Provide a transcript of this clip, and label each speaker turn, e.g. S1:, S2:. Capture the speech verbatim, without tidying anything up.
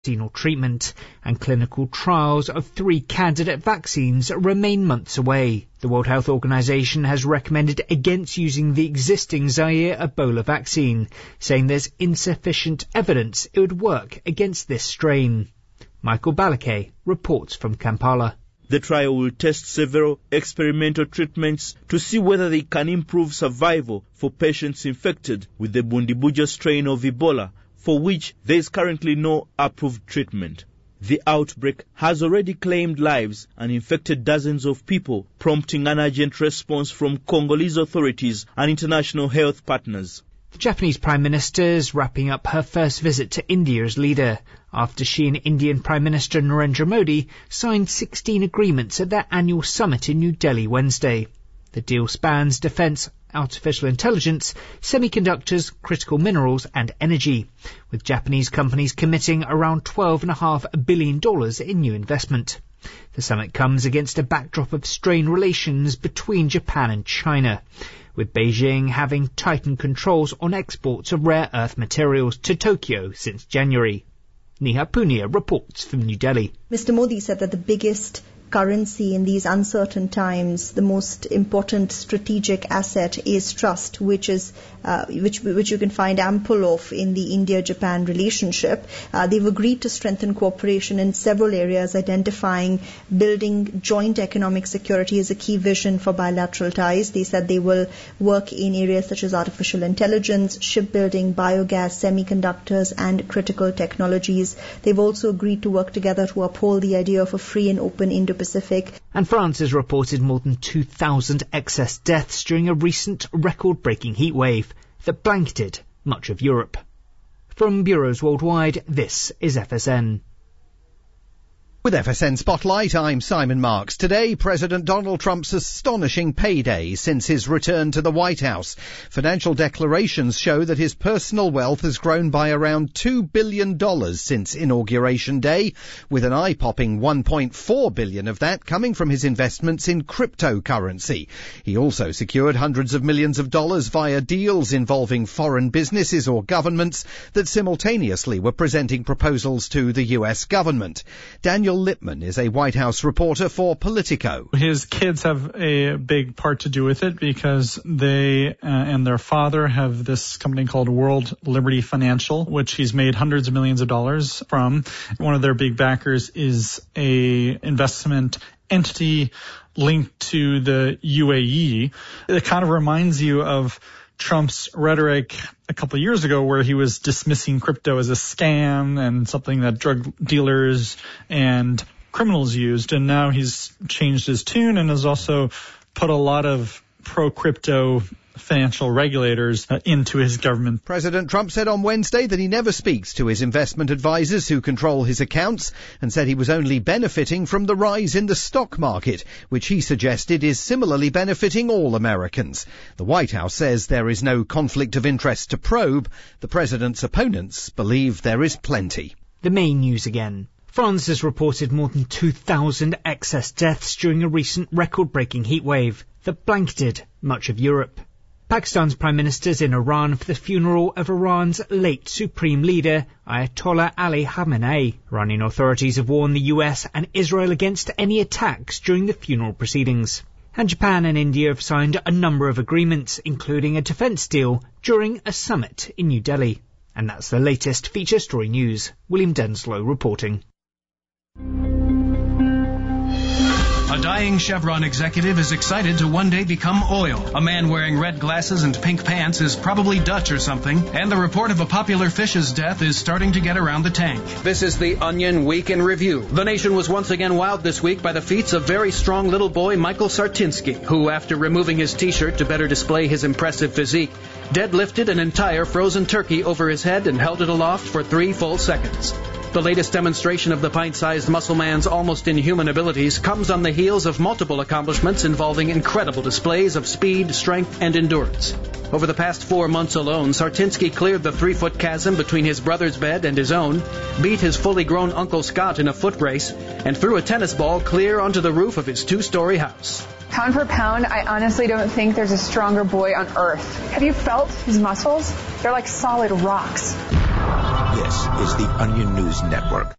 S1: vaccine treatment, and clinical trials of three candidate vaccines remain months away. The World Health Organization has recommended against using the existing Zaire Ebola vaccine, saying there's insufficient evidence it would work against this strain. Michael Balake reports from Kampala.
S2: The trial will test several experimental treatments to see whether they can improve survival for patients infected with the Bundibujo strain of Ebola, for which there is currently no approved treatment. The outbreak has already claimed lives and infected dozens of people, prompting an urgent response from Congolese authorities and international health partners.
S1: The Japanese Prime Minister is wrapping up her first visit to India as leader, after she and Indian Prime Minister Narendra Modi signed sixteen agreements at their annual summit in New Delhi Wednesday. The deal spans defence, artificial intelligence, semiconductors, critical minerals and energy, with Japanese companies committing around twelve point five billion dollars in new investment. The summit comes against a backdrop of strained relations between Japan and China, with Beijing having tightened controls on exports of rare earth materials to Tokyo since January. Neha Punia reports from New Delhi.
S3: Mister Modi said that the biggest currency in these uncertain times, the most important strategic asset is trust, which is uh, which which you can find ample of in the India-Japan relationship. Uh, they've agreed to strengthen cooperation in several areas, identifying building joint economic security as a key vision for bilateral ties. They said they will work in areas such as artificial intelligence, shipbuilding, biogas, semiconductors, and critical technologies. They've also agreed to work together to uphold the idea of a free and open Indo-Pacific.
S1: And France has reported more than two thousand excess deaths during a recent record-breaking heatwave that blanketed much of Europe. From bureaus worldwide, this is F S N.
S4: With F S N Spotlight, I'm Simon Marks. Today, President Donald Trump's astonishing payday since his return to the White House. Financial declarations show that his personal wealth has grown by around two billion dollars since Inauguration Day, with an eye-popping one point four billion dollars of that coming from his investments in cryptocurrency. He also secured hundreds of millions of dollars via deals involving foreign businesses or governments that simultaneously were presenting proposals to the U S government. Daniel Lippman is a White House reporter for Politico.
S5: His kids have a big part to do with it because they uh, and their father have this company called World Liberty Financial, which he's made hundreds of millions of dollars from. One of their big backers is a investment entity linked to the U A E. It kind of reminds you of Trump's rhetoric a couple of years ago where he was dismissing crypto as a scam and something that drug dealers and criminals used. And now he's changed his tune and has also put a lot of pro-crypto financial regulators uh, into his government.
S4: President Trump said on Wednesday that he never speaks to his investment advisors who control his accounts, and said he was only benefiting from the rise in the stock market, which he suggested is similarly benefiting all Americans. The White House says there is no conflict of interest to probe. The president's opponents believe there is plenty.
S1: The main news again. France has reported more than two thousand excess deaths during a recent record-breaking heatwave that blanketed much of Europe. Pakistan's Prime Minister is in Iran for the funeral of Iran's late Supreme Leader, Ayatollah Ali Khamenei. Iranian authorities have warned the U S and Israel against any attacks during the funeral proceedings. And Japan and India have signed a number of agreements, including a defence deal, during a summit in New Delhi. And that's the latest feature story news. William Denslow reporting.
S6: A dying Chevron executive is excited to one day become oil. A man wearing red glasses and pink pants is probably Dutch or something, and the report of a popular fish's death is starting to get around the tank.
S7: This is the Onion Week in Review. The nation was once again wowed this week by the feats of very strong little boy Michael Sartinsky, who, after removing his t-shirt to better display his impressive physique, deadlifted an entire frozen turkey over his head and held it aloft for three full seconds. The latest demonstration of the pint-sized muscle man's almost inhuman abilities comes on the heels of multiple accomplishments involving incredible displays of speed, strength, and endurance. Over the past four months alone, Sartinsky cleared the three-foot chasm between his brother's bed and his own, beat his fully grown Uncle Scott in a foot race, and threw a tennis ball clear onto the roof of his two-story house.
S8: Pound for pound, I honestly don't think there's a stronger boy on earth. Have you felt his muscles? They're like solid rocks.
S9: This is the Onion News Network.